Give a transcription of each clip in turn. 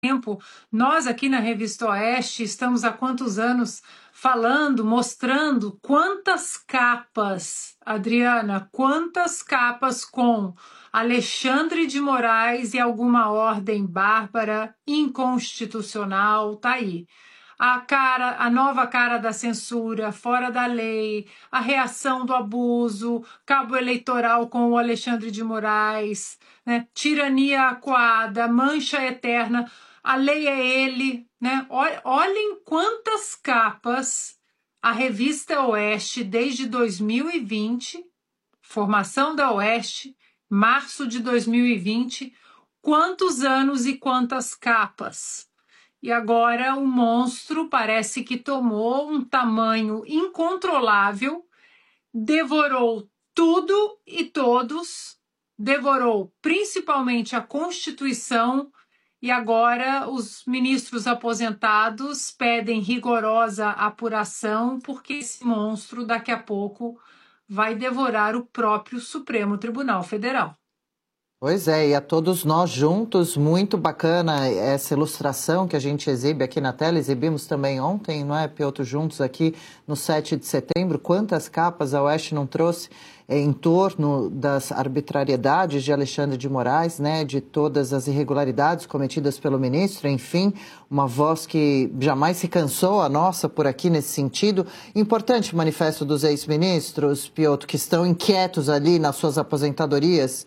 tempo. Nós aqui na Revista Oeste estamos há quantos anos falando, mostrando quantas capas, Adriana, quantas capas com Alexandre de Moraes e alguma ordem bárbara, inconstitucional, tá aí. A nova cara da censura, fora da lei, a reação do abuso, cabo eleitoral com o Alexandre de Moraes, né? Tirania acuada, mancha eterna, a lei é ele, né? Olhem quantas capas a Revista Oeste, desde 2020, formação da Oeste, março de 2020, quantos anos e quantas capas. E agora o monstro parece que tomou um tamanho incontrolável, devorou tudo e todos, devorou principalmente a Constituição, e agora os ministros aposentados pedem rigorosa apuração, porque esse monstro daqui a pouco vai devorar o próprio Supremo Tribunal Federal. Pois é, e a todos nós juntos, muito bacana essa ilustração que a gente exibe aqui na tela, exibimos também ontem, não é, Piotr, juntos aqui no 7 de setembro, quantas capas a Oeste não trouxe em torno das arbitrariedades de Alexandre de Moraes, né, de todas as irregularidades cometidas pelo ministro, enfim, uma voz que jamais se cansou, a nossa, por aqui nesse sentido. Importante o manifesto dos ex-ministros, Piotr, que estão inquietos ali nas suas aposentadorias.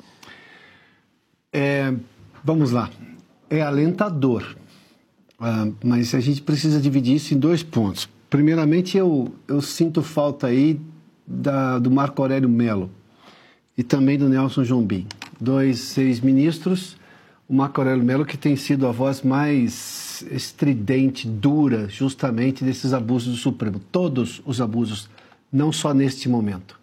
Vamos lá, é alentador, mas a gente precisa dividir isso em dois pontos. Primeiramente, eu sinto falta aí do Marco Aurélio Mello e também do Nelson Jobim, dois ex-ministros, o Marco Aurélio Mello que tem sido a voz mais estridente, dura, justamente desses abusos do Supremo, todos os abusos, não só neste momento.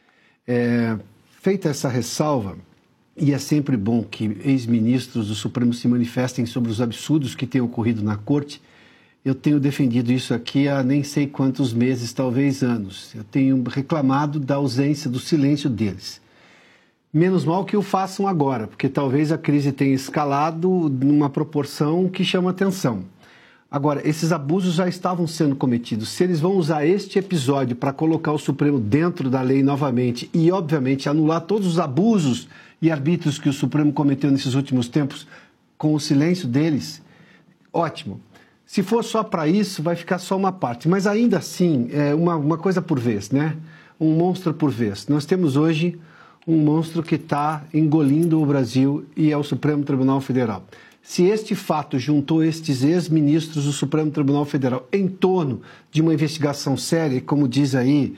Feita essa ressalva, e é sempre bom que ex-ministros do Supremo se manifestem sobre os absurdos que têm ocorrido na Corte. Eu tenho defendido isso aqui há nem sei quantos meses, talvez anos. Eu tenho reclamado da ausência, do silêncio deles. Menos mal que o façam agora, porque talvez a crise tenha escalado numa proporção que chama atenção. Agora, esses abusos já estavam sendo cometidos. Se eles vão usar este episódio para colocar o Supremo dentro da lei novamente e, obviamente, anular todos os abusos e arbítrios que o Supremo cometeu nesses últimos tempos com o silêncio deles, ótimo. Se for só para isso, vai ficar só uma parte. Mas ainda assim, é uma coisa por vez, né? Um monstro por vez. Nós temos hoje um monstro que está engolindo o Brasil e é o Supremo Tribunal Federal. Se este fato juntou estes ex-ministros do Supremo Tribunal Federal em torno de uma investigação séria, como diz aí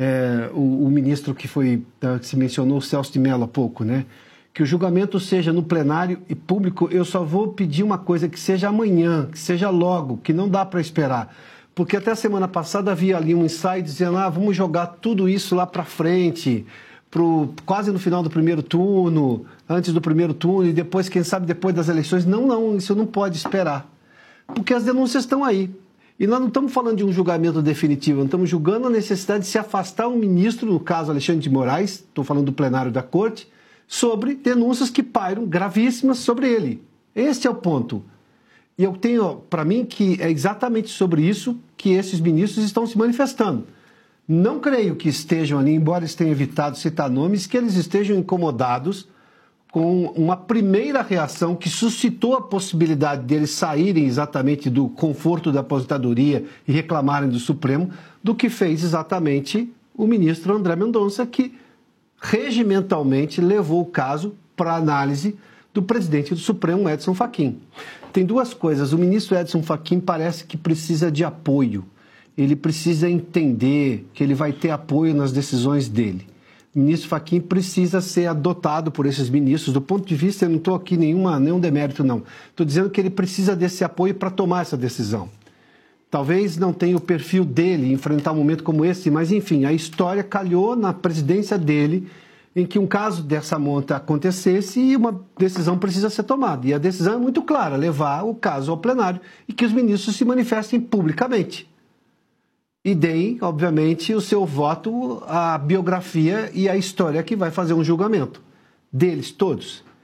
o ministro que se mencionou, o Celso de Mello há pouco, né? Que o julgamento seja no plenário e público, eu só vou pedir uma coisa, que seja amanhã, que seja logo, que não dá para esperar. Porque até a semana passada havia ali um ensaio dizendo, vamos jogar tudo isso lá para frente, quase no final do primeiro turno, antes do primeiro turno e depois, quem sabe, depois das eleições. Não, isso não pode esperar. Porque as denúncias estão aí. E nós não estamos falando de um julgamento definitivo, nós estamos julgando a necessidade de se afastar um ministro, no caso Alexandre de Moraes, estou falando do plenário da Corte, sobre denúncias que pairam gravíssimas sobre ele. Este é o ponto. E eu tenho, para mim, que é exatamente sobre isso que esses ministros estão se manifestando. Não creio que estejam ali, embora eles tenham evitado citar nomes, que eles estejam incomodados com uma primeira reação que suscitou a possibilidade deles saírem exatamente do conforto da aposentadoria e reclamarem do Supremo, do que fez exatamente o ministro André Mendonça, que regimentalmente levou o caso para análise do presidente do Supremo, Edson Fachin. Tem duas coisas. O ministro Edson Fachin parece que precisa de apoio. Ele precisa entender que ele vai ter apoio nas decisões dele. O ministro Fachin precisa ser adotado por esses ministros. Do ponto de vista, eu não estou aqui nenhum demérito, não. Estou dizendo que ele precisa desse apoio para tomar essa decisão. Talvez não tenha o perfil dele enfrentar um momento como esse, mas, enfim, a história calhou na presidência dele em que um caso dessa monta acontecesse e uma decisão precisa ser tomada. E a decisão é muito clara, levar o caso ao plenário e que os ministros se manifestem publicamente. E deem, obviamente, o seu voto à biografia e à história que vai fazer um julgamento. Deles, todos.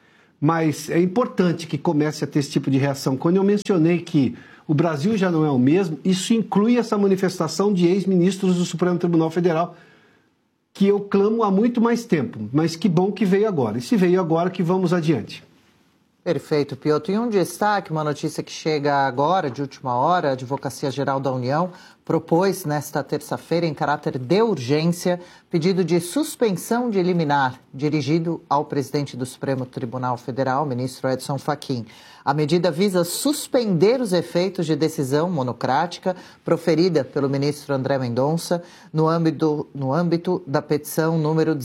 mas é importante que comece a ter esse tipo de reação. Quando eu mencionei que o Brasil já não é o mesmo, isso inclui essa manifestação de ex-ministros do Supremo Tribunal Federal, que eu clamo há muito mais tempo, mas que bom que veio agora. E se veio agora, que vamos adiante. Perfeito, Piotr. E um destaque, uma notícia que chega agora, de última hora, a Advocacia Geral da União propôs nesta terça-feira, em caráter de urgência, pedido de suspensão de liminar dirigido ao presidente do Supremo Tribunal Federal, ministro Edson Fachin. A medida visa suspender os efeitos de decisão monocrática proferida pelo ministro André Mendonça no âmbito da petição número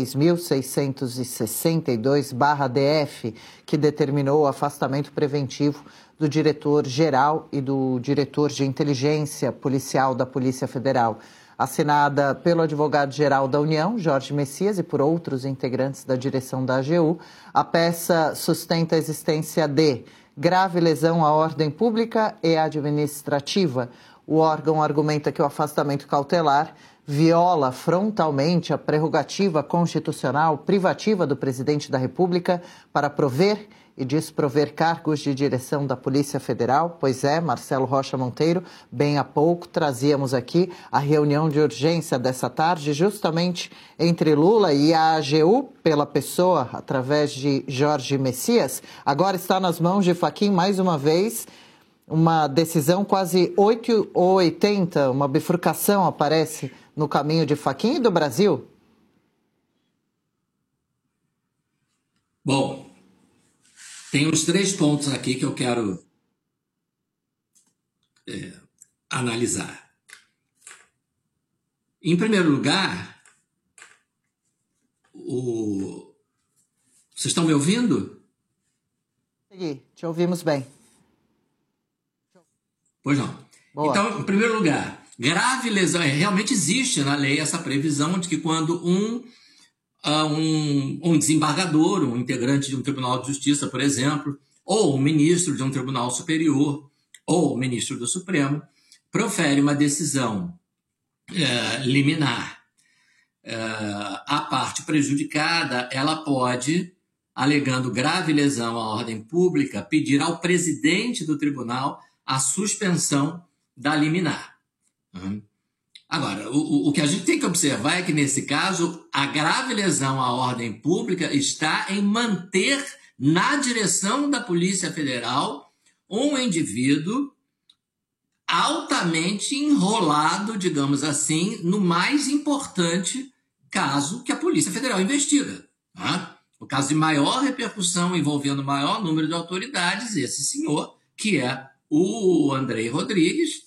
16.662/DF, que determinou o afastamento preventivo do diretor-geral e do diretor de inteligência policial da Polícia Federal. Assinada pelo advogado-geral da União, Jorge Messias, e por outros integrantes da direção da AGU, a peça sustenta a existência de grave lesão à ordem pública e administrativa. O órgão argumenta que o afastamento cautelar viola frontalmente a prerrogativa constitucional privativa do presidente da República para prover e desprover cargos de direção da Polícia Federal. Pois é, Marcelo Rocha Monteiro, bem há pouco trazíamos aqui a reunião de urgência dessa tarde, justamente entre Lula e a AGU, pela pessoa, através de Jorge Messias. Agora está nas mãos de Fachin, mais uma vez, uma decisão quase 8 ou 80, uma bifurcação aparece no caminho de Fachin e do Brasil. Bom, tem uns 3 pontos aqui que eu quero analisar. Em primeiro lugar, vocês estão me ouvindo? Sim, te ouvimos bem. Pois não. Boa. Então, em primeiro lugar, grave lesão. Realmente existe na lei essa previsão de que quando um desembargador, um integrante de um tribunal de justiça, por exemplo, ou um ministro de um tribunal superior, ou o ministro do Supremo, profere uma decisão liminar, a parte prejudicada, ela pode, alegando grave lesão à ordem pública, pedir ao presidente do tribunal a suspensão da liminar. Agora, o que a gente tem que observar é que, nesse caso, a grave lesão à ordem pública está em manter na direção da Polícia Federal um indivíduo altamente enrolado, digamos assim, no mais importante caso que a Polícia Federal investiga. O caso de maior repercussão, envolvendo o maior número de autoridades, esse senhor, que é o Andrei Rodrigues,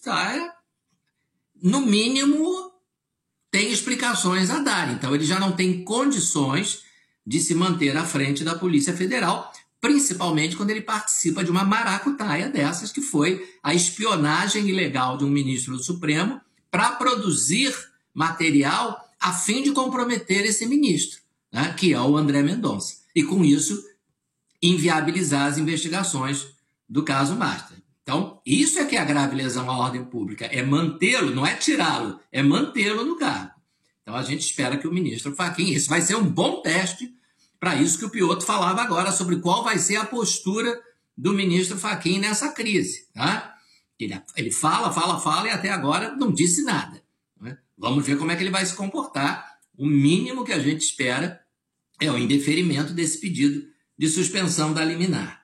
no mínimo, tem explicações a dar. Então, ele já não tem condições de se manter à frente da Polícia Federal, principalmente quando ele participa de uma maracutaia dessas, que foi a espionagem ilegal de um ministro do Supremo para produzir material a fim de comprometer esse ministro, né, que é o André Mendonça. E, com isso, inviabilizar as investigações do caso Master. Então, isso é que é a grave lesão à ordem pública, é mantê-lo, não é tirá-lo, é mantê-lo no cargo. Então, a gente espera que o ministro Fachin, esse vai ser um bom teste para isso que o Piotr falava agora, sobre qual vai ser a postura do ministro Fachin nessa crise. Tá? Ele fala e até agora não disse nada. Né? Vamos ver como é que ele vai se comportar. O mínimo que a gente espera é o indeferimento desse pedido de suspensão da liminar.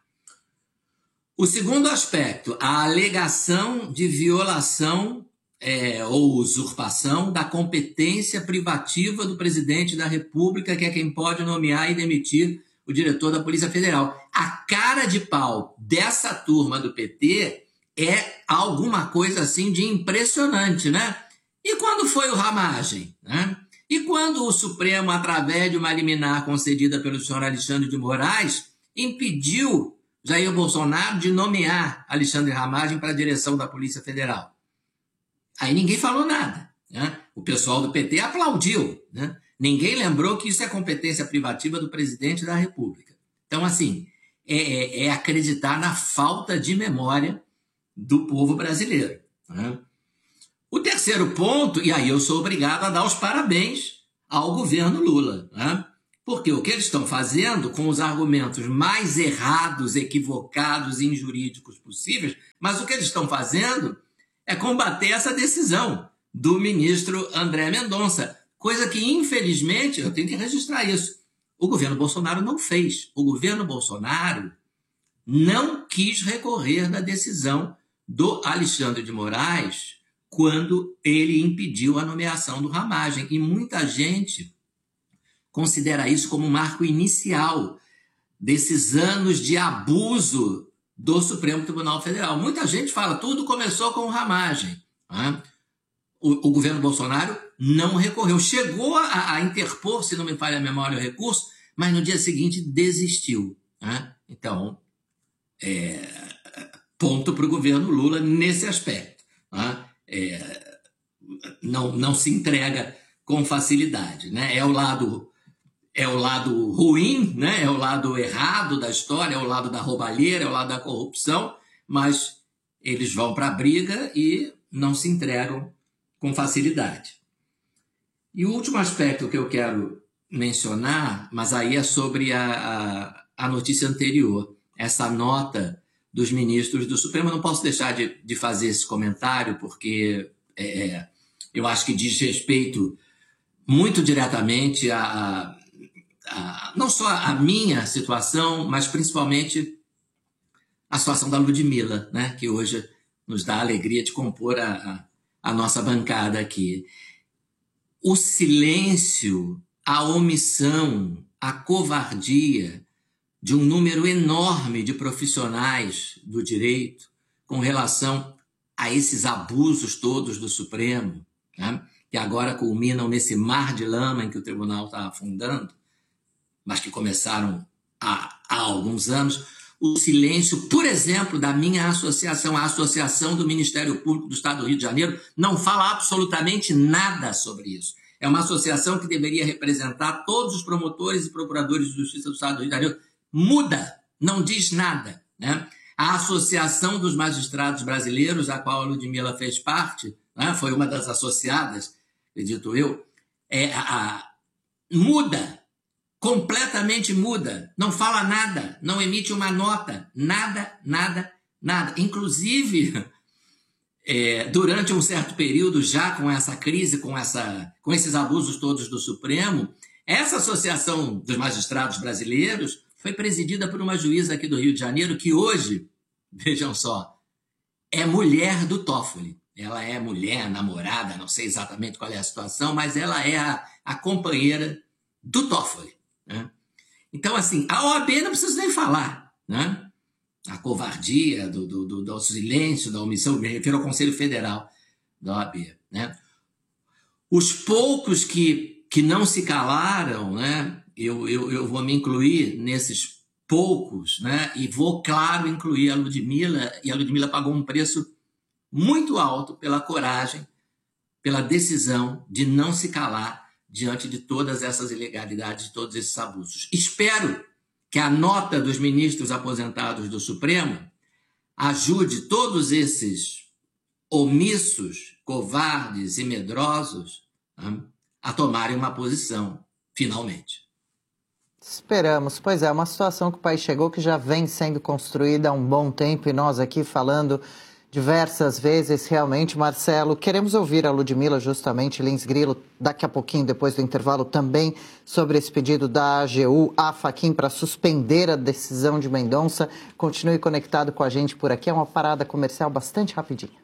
O segundo aspecto, a alegação de violação ou usurpação da competência privativa do presidente da República, que é quem pode nomear e demitir o diretor da Polícia Federal. A cara de pau dessa turma do PT é alguma coisa assim de impressionante, né? E quando foi o Ramagem, né? E quando o Supremo, através de uma liminar concedida pelo senhor Alexandre de Moraes, impediu Jair Bolsonaro de nomear Alexandre Ramagem para a direção da Polícia Federal? Aí ninguém falou nada, né? O pessoal do PT aplaudiu, né? Ninguém lembrou que isso é competência privativa do presidente da República. Então, assim, é acreditar na falta de memória do povo brasileiro, né? O terceiro ponto, e aí eu sou obrigado a dar os parabéns ao governo Lula, né? Porque o que eles estão fazendo, com os argumentos mais errados, equivocados e injurídicos possíveis, mas o que eles estão fazendo é combater essa decisão do ministro André Mendonça, coisa que, infelizmente, eu tenho que registrar isso, o governo Bolsonaro não fez. O governo Bolsonaro não quis recorrer da decisão do Alexandre de Moraes quando ele impediu a nomeação do Ramagem. E muita gente considera isso como um marco inicial desses anos de abuso do Supremo Tribunal Federal. Muita gente fala, tudo começou com o Ramagem. Né? O governo Bolsonaro não recorreu. Chegou a interpor, se não me falha a memória, o recurso, mas no dia seguinte desistiu. Né? Então, ponto para o governo Lula nesse aspecto. Né? Não se entrega com facilidade. Né? É o lado ruim, né? É o lado errado da história, é o lado da roubalheira, é o lado da corrupção, mas eles vão para a briga e não se entregam com facilidade. E o último aspecto que eu quero mencionar, mas aí é sobre a notícia anterior, essa nota dos ministros do Supremo. Eu não posso deixar de fazer esse comentário, porque eu acho que diz respeito muito diretamente não só a minha situação, mas principalmente a situação da Ludmilla, né, que hoje nos dá a alegria de compor a nossa bancada aqui. O silêncio, a omissão, a covardia de um número enorme de profissionais do direito com relação a esses abusos todos do Supremo, né, que agora culminam nesse mar de lama em que o tribunal está afundando, mas que começaram há alguns anos. O silêncio, por exemplo, da minha associação, a Associação do Ministério Público do Estado do Rio de Janeiro, não fala absolutamente nada sobre isso. É uma associação que deveria representar todos os promotores e procuradores de justiça do Estado do Rio de Janeiro. Muda, não diz nada. Né? A Associação dos Magistrados Brasileiros, a qual a Ludmilla fez parte, né? Foi uma das associadas, acredito eu, muda. Completamente muda, não fala nada, não emite uma nota, nada. Inclusive, durante um certo período, já com essa crise, com esses abusos todos do Supremo, essa Associação dos Magistrados Brasileiros foi presidida por uma juíza aqui do Rio de Janeiro que hoje, vejam só, é mulher do Toffoli. Ela é mulher, namorada, não sei exatamente qual é a situação, mas ela é a companheira do Toffoli. Né? Então, assim, a OAB não precisa nem falar, né? A covardia do silêncio, da omissão, me refiro ao Conselho Federal da OAB. Né? Os poucos que não se calaram, né? Eu vou me incluir nesses poucos, né? E vou, claro, incluir a Ludmilla, e a Ludmilla pagou um preço muito alto pela coragem, pela decisão de não se calar diante de todas essas ilegalidades, de todos esses abusos. Espero que a nota dos ministros aposentados do Supremo ajude todos esses omissos, covardes e medrosos, né, a tomarem uma posição, finalmente. Esperamos. Pois é, uma situação que o país chegou que já vem sendo construída há um bom tempo e nós aqui falando diversas vezes, realmente, Marcelo. Queremos ouvir a Ludmilla, justamente, Lins Grilo, daqui a pouquinho, depois do intervalo, também sobre esse pedido da AGU, a Fachin, para suspender a decisão de Mendonça. Continue conectado com a gente por aqui. É uma parada comercial bastante rapidinha.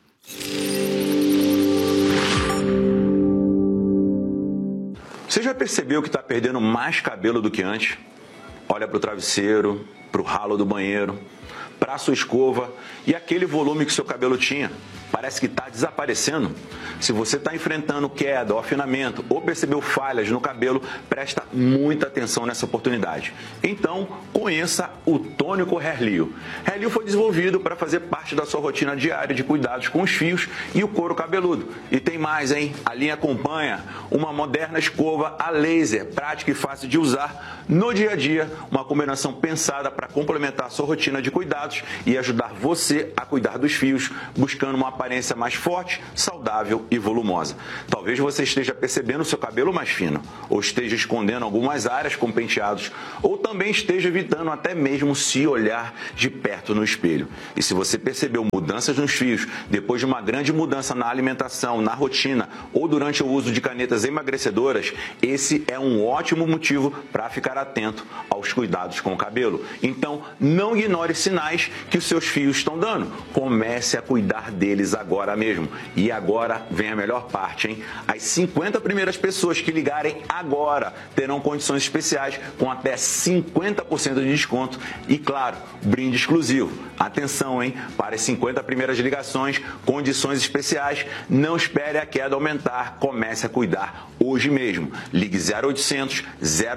Você já percebeu que está perdendo mais cabelo do que antes? Olha para o travesseiro, para o ralo do banheiro, para a sua escova e aquele volume que seu cabelo tinha. Parece que está desaparecendo. Se você está enfrentando queda, ou afinamento, ou percebeu falhas no cabelo, presta muita atenção nessa oportunidade. Então, conheça o Tônico Hairleo. Hairleo foi desenvolvido para fazer parte da sua rotina diária de cuidados com os fios e o couro cabeludo. E tem mais, hein? A linha acompanha uma moderna escova a laser, prática e fácil de usar no dia a dia, uma combinação pensada para complementar a sua rotina de cuidados e ajudar você a cuidar dos fios, buscando uma aparência mais forte, saudável e volumosa. Talvez você esteja percebendo o seu cabelo mais fino, ou esteja escondendo algumas áreas com penteados, ou também esteja evitando até mesmo se olhar de perto no espelho. E se você percebeu mudanças nos fios, depois de uma grande mudança na alimentação, na rotina ou durante o uso de canetas emagrecedoras, esse é um ótimo motivo para ficar atento aos cuidados com o cabelo. Então, não ignore sinais que os seus fios estão dando. Comece a cuidar deles agora mesmo. E agora vem a melhor parte, hein? As 50 primeiras pessoas que ligarem agora terão condições especiais com até 50% de desconto e, claro, brinde exclusivo. Atenção, hein? Para as 50 primeiras ligações, condições especiais. Não espere a queda aumentar. Comece a cuidar hoje mesmo. Ligue 0800 000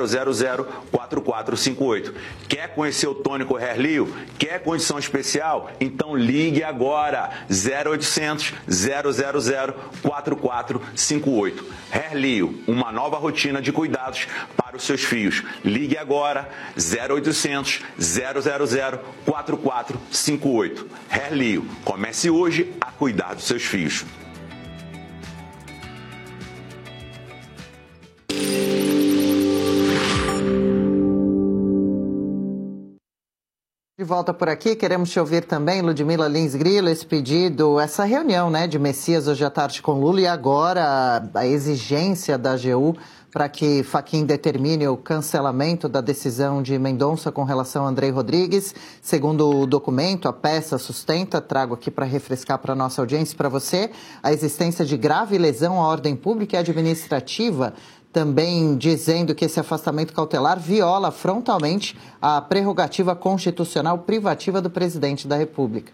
4458. Quer conhecer o tônico Hairleo? Quer condição especial? Então ligue agora. 0800 000 4458. Hairleo, uma nova rotina de cuidados para os seus fios. Ligue agora. 0800 000 4458. Hairleo, comece hoje a cuidar dos seus fios. De volta por aqui, queremos te ouvir também, Ludmila Lins Grilo, esse pedido, essa reunião, né, de Messias hoje à tarde com Lula e agora a exigência da AGU para que Fachin determine o cancelamento da decisão de Mendonça com relação a Andrei Rodrigues. Segundo o documento, a peça sustenta, trago aqui para refrescar para a nossa audiência e para você, a existência de grave lesão à ordem pública e administrativa, também dizendo que esse afastamento cautelar viola frontalmente a prerrogativa constitucional privativa do presidente da República.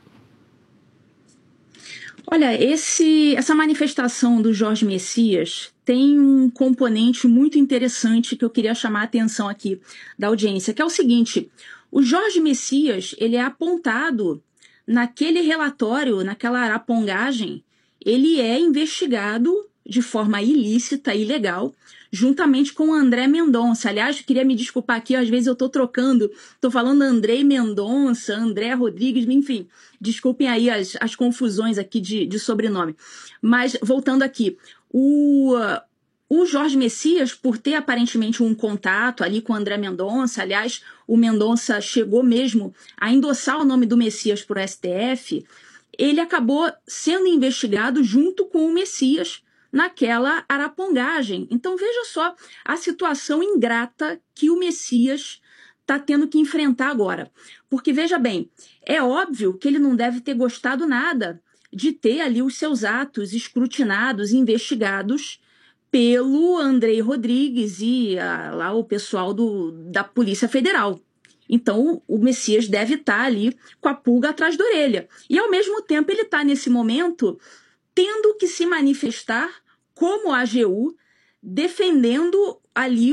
Olha, essa manifestação do Jorge Messias tem um componente muito interessante que eu queria chamar a atenção aqui da audiência, que é o seguinte: o Jorge Messias, ele é apontado naquele relatório, naquela arapongagem, ele é investigado de forma ilícita, ilegal, juntamente com o André Mendonça. Aliás, eu queria me desculpar aqui, às vezes eu estou trocando, estou falando Andrei Mendonça, André Rodrigues, enfim, desculpem aí as confusões aqui de sobrenome. Mas, voltando aqui, o Jorge Messias, por ter aparentemente um contato ali com o André Mendonça, aliás, o Mendonça chegou mesmo a endossar o nome do Messias para o STF, ele acabou sendo investigado junto com o Messias naquela arapongagem. Então veja só a situação ingrata que o Messias está tendo que enfrentar agora. Porque veja bem, é óbvio que ele não deve ter gostado nada de ter ali os seus atos escrutinados, investigados pelo Andrei Rodrigues e lá o pessoal da Polícia Federal. Então, o Messias deve estar ali com a pulga atrás da orelha. E, ao mesmo tempo, ele está, nesse momento, tendo que se manifestar como AGU, defendendo ali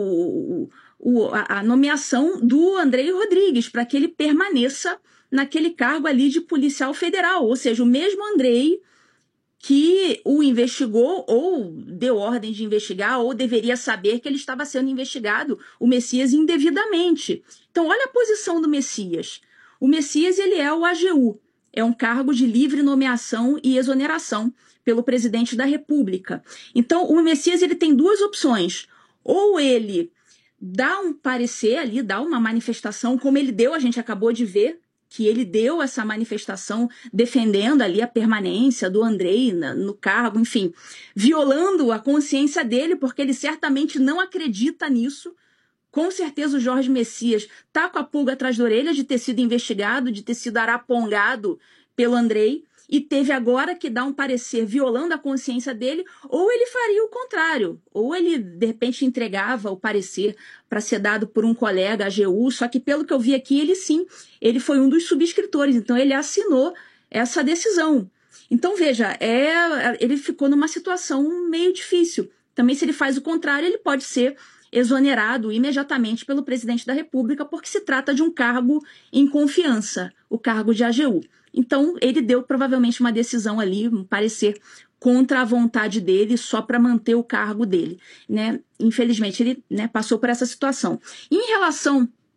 a nomeação do Andrei Rodrigues, para que ele permaneça naquele cargo ali de policial federal. Ou seja, o mesmo Andrei que o investigou ou deu ordem de investigar ou deveria saber que ele estava sendo investigado, o Messias, indevidamente. Então, olha a posição do Messias. O Messias, ele é o AGU, é um cargo de livre nomeação e exoneração pelo presidente da República. Então, o Messias, ele tem duas opções. Ou ele dá um parecer ali, dá uma manifestação, como ele deu, a gente acabou de ver, que ele deu essa manifestação defendendo ali a permanência do Andrei no cargo, enfim, violando a consciência dele, porque ele certamente não acredita nisso. Com certeza o Jorge Messias está com a pulga atrás da orelha de ter sido investigado, de ter sido arapongado pelo Andrei, e teve agora que dar um parecer violando a consciência dele, ou ele faria o contrário, ou ele, de repente, entregava o parecer para ser dado por um colega, AGU, só que pelo que eu vi aqui, ele foi um dos subscritores, então ele assinou essa decisão. Então, veja, ele ficou numa situação meio difícil. Também, se ele faz o contrário, ele pode ser exonerado imediatamente pelo presidente da República, porque se trata de um cargo em confiança, o cargo de AGU. Então, ele deu provavelmente uma decisão ali, um parecer contra a vontade dele, só para manter o cargo dele, né? Infelizmente, ele, né, passou por essa situação. Em relação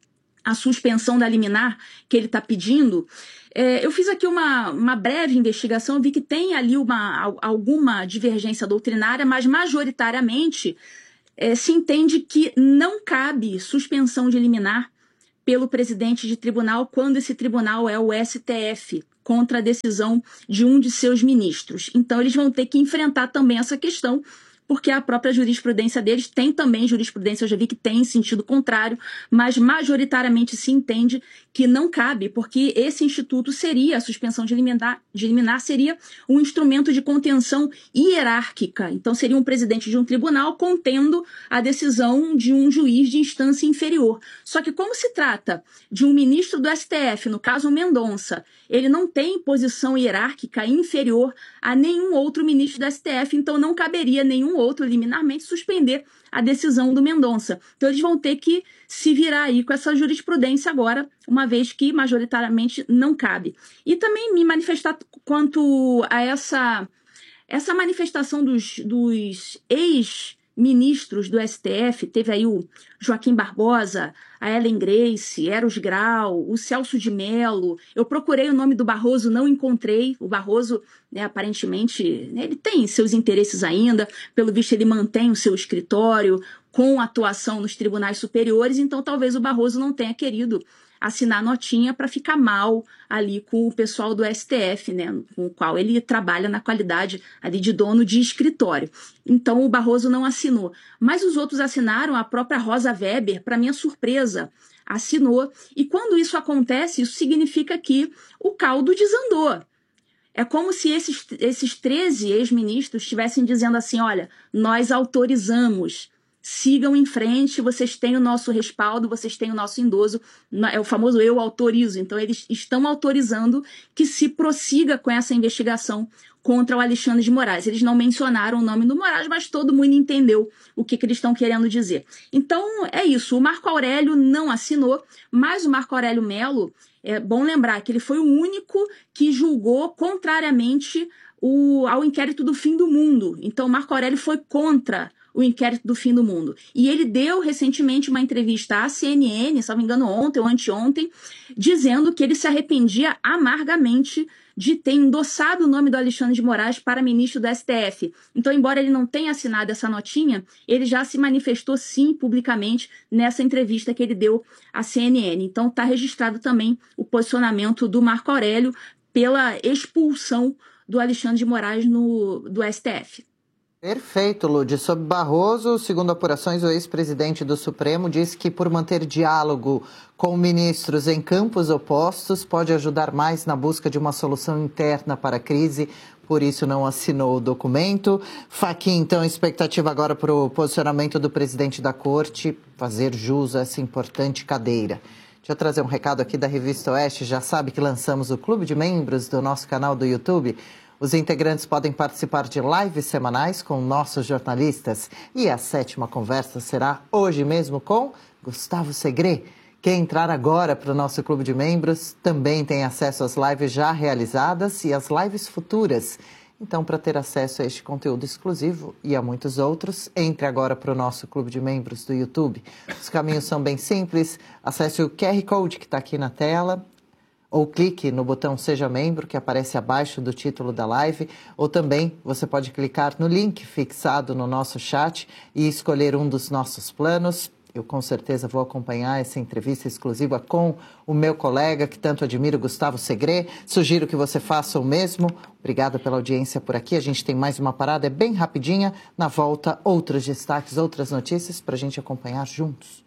a suspensão da liminar que ele está pedindo. Eu fiz aqui uma breve investigação, vi que tem ali alguma divergência doutrinária, mas majoritariamente se entende que não cabe suspensão de liminar pelo presidente de tribunal quando esse tribunal é o STF, contra a decisão de um de seus ministros. Então, eles vão ter que enfrentar também essa questão, porque a própria jurisprudência deles tem também jurisprudência, eu já vi que tem em sentido contrário, mas majoritariamente se entende que não cabe, porque esse instituto seria, a suspensão de liminar seria um instrumento de contenção hierárquica. Então, seria um presidente de um tribunal contendo a decisão de um juiz de instância inferior. Só que como se trata de um ministro do STF, no caso Mendonça, ele não tem posição hierárquica inferior a nenhum outro ministro do STF, então não caberia nenhum outro liminarmente suspender a decisão do Mendonça. Então eles vão ter que se virar aí com essa jurisprudência agora, uma vez que majoritariamente não cabe. E também me manifestar quanto a essa manifestação dos ex-ministros do STF, teve aí o Joaquim Barbosa, a Ellen Grace, Eros Grau, o Celso de Mello. Eu procurei o nome do Barroso, não encontrei. O Barroso, aparentemente, ele tem seus interesses ainda, pelo visto ele mantém o seu escritório com atuação nos tribunais superiores, então talvez o Barroso não tenha querido assinar notinha para ficar mal ali com o pessoal do STF, com o qual ele trabalha na qualidade ali de dono de escritório. Então o Barroso não assinou. Mas os outros assinaram, a própria Rosa Weber, para minha surpresa, assinou. E quando isso acontece, isso significa que o caldo desandou. É como se esses 13 ex-ministros estivessem dizendo assim, olha, nós autorizamos, sigam em frente, vocês têm o nosso respaldo, vocês têm o nosso endosso, é o famoso eu autorizo. Então eles estão autorizando que se prossiga com essa investigação contra o Alexandre de Moraes. Eles não mencionaram o nome do Moraes, mas todo mundo entendeu o que eles estão querendo dizer. Então é isso, o Marco Aurélio não assinou, mas o Marco Aurélio Mello, é bom lembrar que ele foi o único que julgou contrariamente ao inquérito do fim do mundo. Então o Marco Aurélio foi contra o inquérito do fim do mundo. E ele deu recentemente uma entrevista à CNN, se não me engano ontem ou anteontem, dizendo que ele se arrependia amargamente de ter endossado o nome do Alexandre de Moraes para ministro do STF. Então, embora ele não tenha assinado essa notinha, ele já se manifestou sim publicamente nessa entrevista que ele deu à CNN. Então, está registrado também o posicionamento do Marco Aurélio pela expulsão do Alexandre de Moraes do STF. Perfeito, Lud. Sobre Barroso, segundo apurações, o ex-presidente do Supremo disse que por manter diálogo com ministros em campos opostos pode ajudar mais na busca de uma solução interna para a crise, por isso não assinou o documento. Fachin, então, expectativa agora para o posicionamento do presidente da Corte, fazer jus a essa importante cadeira. Deixa eu trazer um recado aqui da Revista Oeste, já sabe que lançamos o clube de membros do nosso canal do YouTube. Os integrantes podem participar de lives semanais com nossos jornalistas. E a 7ª conversa será hoje mesmo com Gustavo Segret. Quem entrar agora para o nosso clube de membros também tem acesso às lives já realizadas e às lives futuras. Então, para ter acesso a este conteúdo exclusivo e a muitos outros, entre agora para o nosso clube de membros do YouTube. Os caminhos são bem simples. Acesse o QR Code que está aqui na tela, ou clique no botão Seja Membro, que aparece abaixo do título da live, ou também você pode clicar no link fixado no nosso chat e escolher um dos nossos planos. Eu com certeza vou acompanhar essa entrevista exclusiva com o meu colega, que tanto admiro, Gustavo Segret. Sugiro que você faça o mesmo. Obrigada pela audiência por aqui. A gente tem mais uma parada, é bem rapidinha. Na volta, outros destaques, outras notícias para a gente acompanhar juntos.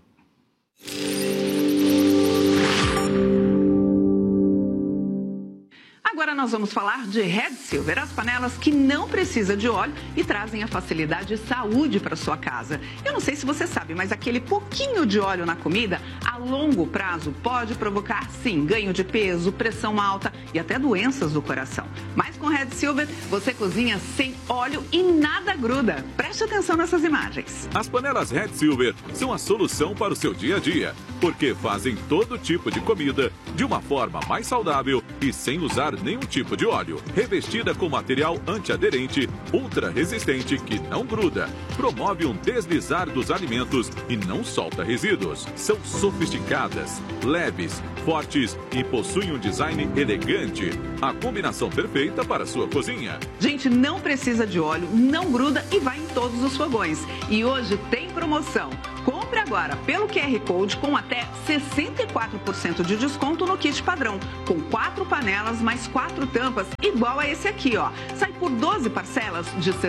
Agora nós vamos falar de Red Silver, as panelas que não precisam de óleo e trazem a facilidade e saúde para sua casa. Eu não sei se você sabe, mas aquele pouquinho de óleo na comida, a longo prazo, pode provocar, sim, ganho de peso, pressão alta e até doenças do coração. Mas com Red Silver, você cozinha sem óleo e nada gruda. Preste atenção nessas imagens. As panelas Red Silver são a solução para o seu dia a dia. porque fazem todo tipo de comida de uma forma mais saudável e sem usar nenhum tipo de óleo. Revestida com material antiaderente, ultra resistente que não gruda, promove um deslizar dos alimentos e não solta resíduos. São sofisticadas, leves, fortes e possuem um design elegante. A combinação perfeita para a sua cozinha. Gente, não precisa de óleo, não gruda e vai em todos os fogões. E hoje tem promoção. Compre agora pelo QR Code com até 64% de desconto no kit padrão, com 4 panelas mais 4 tampas, igual a esse aqui, ó. Sai por 12 parcelas de R$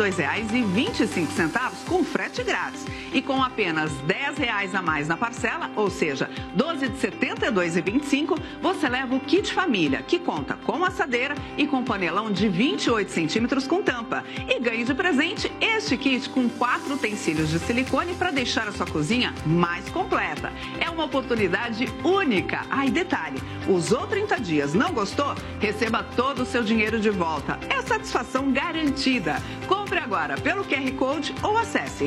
62,25 com frete grátis. E com apenas R$ 10 a mais na parcela, ou seja, 12 de R$ 72,25, você leva o kit família, que conta com assadeira e com panelão de 28 centímetros com tampa. E ganhe de presente este kit com 4 utensílios de silicone para deixar a sua cozinha mais completa. É uma oportunidade única. Ah, e detalhe, usou 30 dias, não gostou? Receba todo o seu dinheiro de volta. É satisfação garantida. Compre agora pelo QR Code ou acesse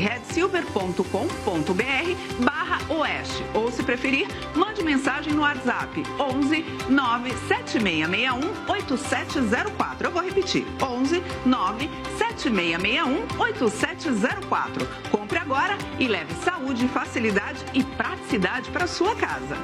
redsilver.com.br/oeste. Ou, se preferir, mande mensagem no WhatsApp 11 97661 8704. Eu vou repetir, 11 97661 8704. Compre agora e leve saúde, facilidade e praticidade para sua casa.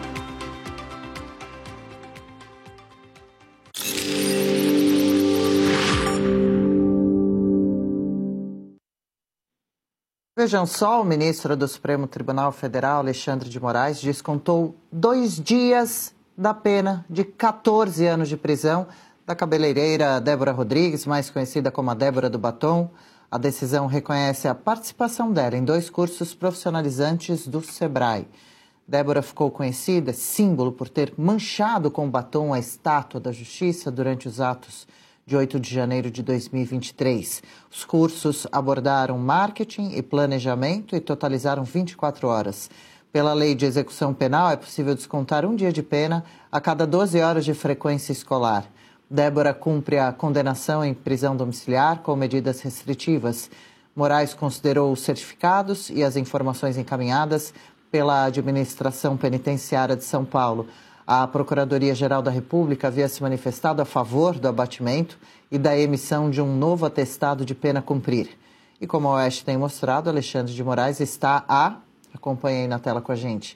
Vejam só, o ministro do Supremo Tribunal Federal, Alexandre de Moraes, descontou 2 dias da pena de 14 anos de prisão da cabeleireira Débora Rodrigues, mais conhecida como a Débora do Batom. A decisão reconhece a participação dela em 2 cursos profissionalizantes do Sebrae. Débora ficou conhecida, símbolo, por ter manchado com batom a estátua da Justiça durante os atos de 8 de janeiro de 2023. Os cursos abordaram marketing e planejamento e totalizaram 24 horas. Pela lei de execução penal, é possível descontar 1 dia de pena a cada 12 horas de frequência escolar. Débora cumpre a condenação em prisão domiciliar com medidas restritivas. Moraes considerou os certificados e as informações encaminhadas pela Administração Penitenciária de São Paulo. A Procuradoria-Geral da República havia se manifestado a favor do abatimento e da emissão de um novo atestado de pena a cumprir. E como a Oeste tem mostrado, Alexandre de Moraes está acompanha aí na tela com a gente,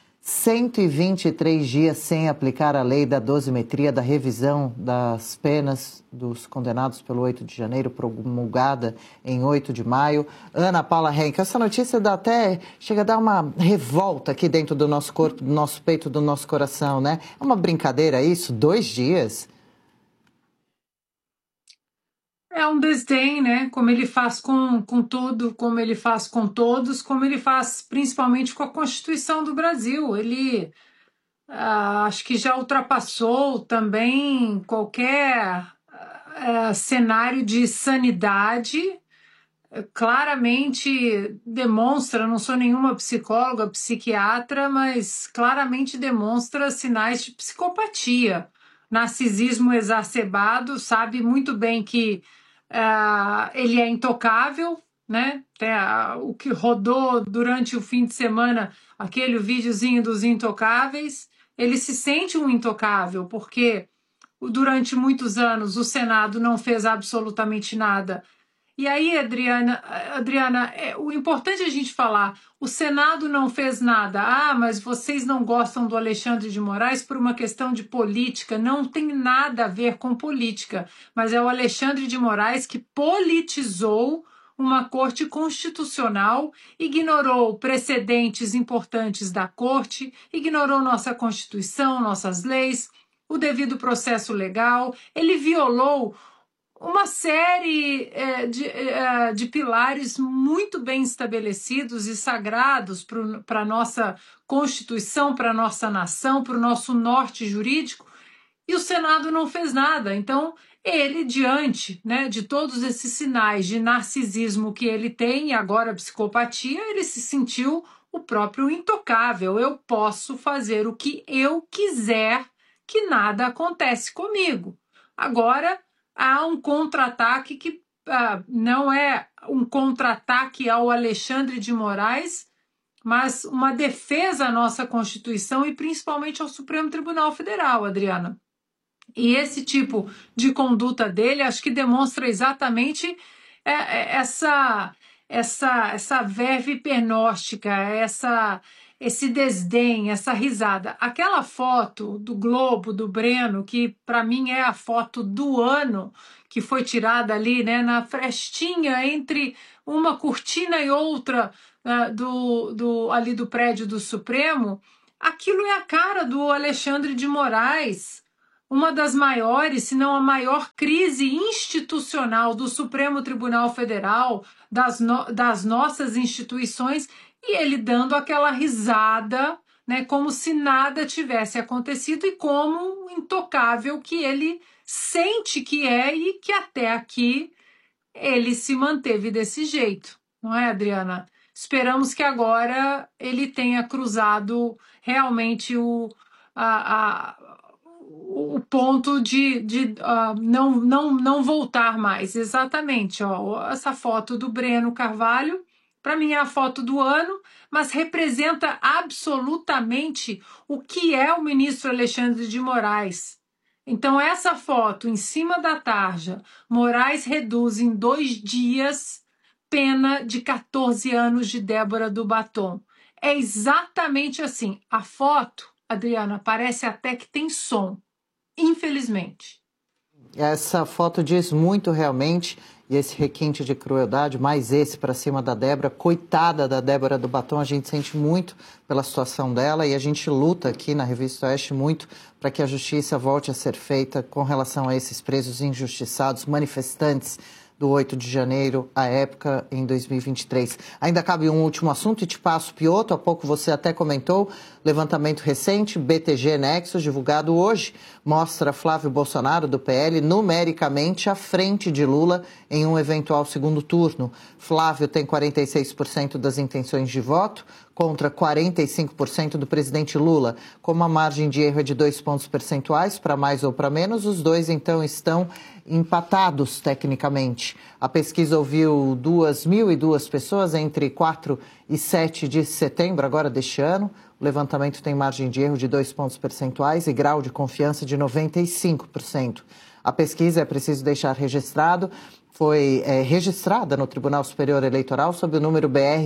123 dias sem aplicar a lei da dosimetria da revisão das penas dos condenados pelo 8 de janeiro, promulgada em 8 de maio. Ana Paula Henke, essa notícia chega a dar uma revolta aqui dentro do nosso corpo, do nosso peito, do nosso coração, né? É uma brincadeira isso? 2 dias? É um desdém, né? Como ele faz com tudo, como ele faz com todos, como ele faz principalmente com a Constituição do Brasil. Ele acho que já ultrapassou também qualquer cenário de sanidade. Claramente demonstra, não sou nenhuma psicóloga, psiquiatra, mas claramente demonstra sinais de psicopatia. Narcisismo exacerbado, sabe muito bem que ele é intocável, né? O que rodou durante o fim de semana, aquele videozinho dos intocáveis, ele se sente um intocável, porque durante muitos anos o Senado não fez absolutamente nada. E aí, Adriana, o importante é a gente falar, o Senado não fez nada. Mas vocês não gostam do Alexandre de Moraes por uma questão de política. Não tem nada a ver com política, mas é o Alexandre de Moraes que politizou uma corte constitucional, ignorou precedentes importantes da corte, ignorou nossa Constituição, nossas leis, o devido processo legal, ele violou uma série de pilares muito bem estabelecidos e sagrados para a nossa Constituição, para a nossa nação, para o nosso norte jurídico, e o Senado não fez nada. Então, ele, diante, né, de todos esses sinais de narcisismo que ele tem, e agora psicopatia, ele se sentiu o próprio intocável. Eu posso fazer o que eu quiser, que nada acontece comigo. Agora, há um contra-ataque que não é um contra-ataque ao Alexandre de Moraes, mas uma defesa à nossa Constituição e principalmente ao Supremo Tribunal Federal, Adriana. E esse tipo de conduta dele, acho que demonstra exatamente essa verve hipernóstica, esse desdém, essa risada. Aquela foto do Globo, do Breno, que para mim é a foto do ano, que foi tirada ali, né, na frestinha entre uma cortina e outra ali do prédio do Supremo, aquilo é a cara do Alexandre de Moraes, uma das maiores, se não a maior crise institucional do Supremo Tribunal Federal, das nossas instituições, e ele dando aquela risada, né, como se nada tivesse acontecido e como intocável que ele sente que é e que até aqui ele se manteve desse jeito, não é, Adriana? Esperamos que agora ele tenha cruzado realmente o ponto de não voltar mais. Exatamente, ó, essa foto do Breno Carvalho, para mim é a foto do ano, mas representa absolutamente o que é o ministro Alexandre de Moraes. Então, essa foto em cima da tarja, Moraes reduz em 2 dias pena de 14 anos de Débora do Batom. É exatamente assim. A foto, Adriana, parece até que tem som, infelizmente. Essa foto diz muito realmente, e esse requinte de crueldade, mais esse para cima da Débora, coitada da Débora do Batom, a gente sente muito pela situação dela e a gente luta aqui na Revista Oeste muito para que a justiça volte a ser feita com relação a esses presos injustiçados, manifestantes do 8 de janeiro, à época, em 2023. Ainda cabe um último assunto e te passo, Piotr, há pouco você até comentou, levantamento recente, BTG Nexus, divulgado hoje, mostra Flávio Bolsonaro, do PL, numericamente à frente de Lula em um eventual segundo turno. Flávio tem 46% das intenções de voto, contra 45% do presidente Lula. Como a margem de erro é de 2 pontos percentuais, para mais ou para menos, os dois, então, estão empatados, tecnicamente. A pesquisa ouviu 2.002 pessoas entre 4 e 7 de setembro, agora deste ano. O levantamento tem margem de erro de 2 pontos percentuais e grau de confiança de 95%. A pesquisa, é preciso deixar registrado, foi registrada no Tribunal Superior Eleitoral sob o número BR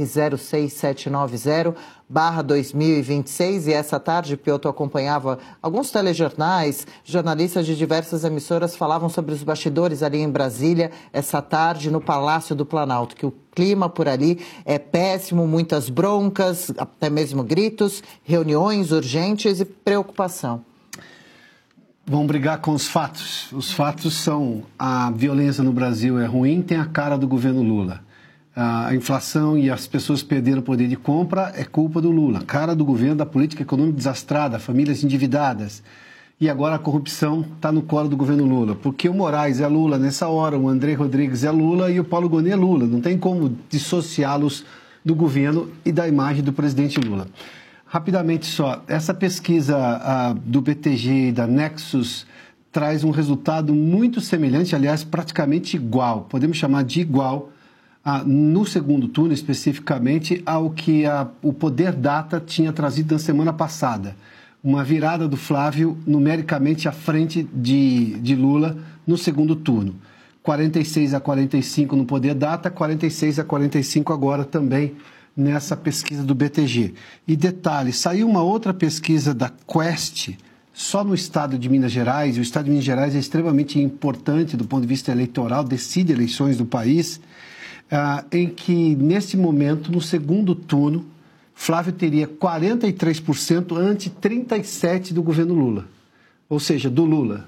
06790/2026 e essa tarde, Piotr, acompanhava alguns telejornais, jornalistas de diversas emissoras falavam sobre os bastidores ali em Brasília, essa tarde no Palácio do Planalto, que o clima por ali é péssimo, muitas broncas, até mesmo gritos, reuniões urgentes e preocupação. Vão brigar com os fatos. Os fatos são: a violência no Brasil é ruim, tem a cara do governo Lula. A inflação e as pessoas perderam o poder de compra é culpa do Lula. Cara do governo, da política econômica desastrada, famílias endividadas. E agora a corrupção está no colo do governo Lula. Porque o Moraes é Lula nessa hora, o André Rodrigues é Lula e o Paulo Gonet é Lula. Não tem como dissociá-los do governo e da imagem do presidente Lula. Rapidamente só, essa pesquisa do BTG e da Nexus traz um resultado muito semelhante, aliás, praticamente igual, podemos chamar de igual, no segundo turno especificamente, ao que o Poder Data tinha trazido na semana passada. Uma virada do Flávio numericamente à frente de Lula no segundo turno. 46-45 no Poder Data, 46-45 agora também nessa pesquisa do BTG. E detalhe, saiu uma outra pesquisa da Quest, só no estado de Minas Gerais, e o estado de Minas Gerais é extremamente importante do ponto de vista eleitoral, decide eleições do país, em que, nesse momento, no segundo turno, Flávio teria 43% ante 37% do governo Lula. Ou seja, do Lula.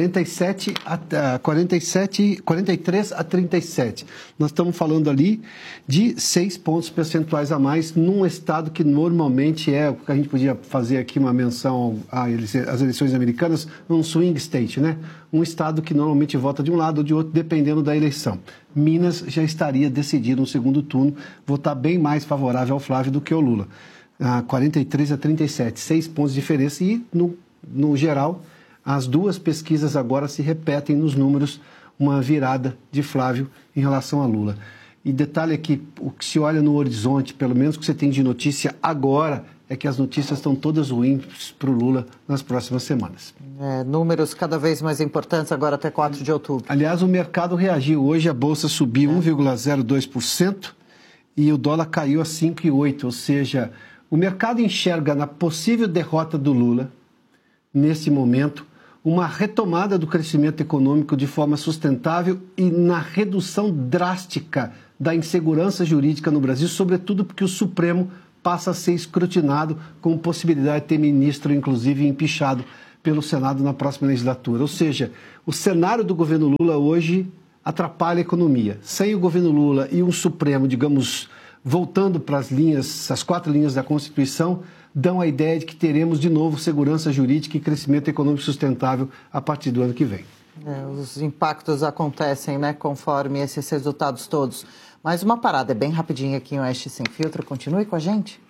43 a 37. Nós estamos falando ali de 6 pontos percentuais a mais num estado que normalmente é, a gente podia fazer aqui uma menção às eleições americanas, um swing state, né? Um estado que normalmente vota de um lado ou de outro, dependendo da eleição. Minas já estaria decidido no segundo turno, votar bem mais favorável ao Flávio do que ao Lula. 43 a 37, 6 pontos de diferença e, no geral, as duas pesquisas agora se repetem nos números, uma virada de Flávio em relação a Lula. E detalhe é que o que se olha no horizonte, pelo menos o que você tem de notícia agora, é que as notícias estão todas ruins para o Lula nas próximas semanas. Números cada vez mais importantes agora até 4 de outubro. Aliás, o mercado reagiu. Hoje a Bolsa subiu 1,02% e o dólar caiu a 5,8%. Ou seja, o mercado enxerga na possível derrota do Lula, nesse momento, uma retomada do crescimento econômico de forma sustentável e na redução drástica da insegurança jurídica no Brasil, sobretudo porque o Supremo passa a ser escrutinado com possibilidade de ter ministro, inclusive, empichado pelo Senado na próxima legislatura. Ou seja, o cenário do governo Lula hoje atrapalha a economia. Sem o governo Lula e um Supremo, digamos, voltando para as 4 linhas da Constituição, dão a ideia de que teremos de novo segurança jurídica e crescimento econômico sustentável a partir do ano que vem. Os impactos acontecem, né, conforme esses resultados todos. Mais uma parada, bem rapidinho aqui em Oeste Sem Filtro. Continue com a gente.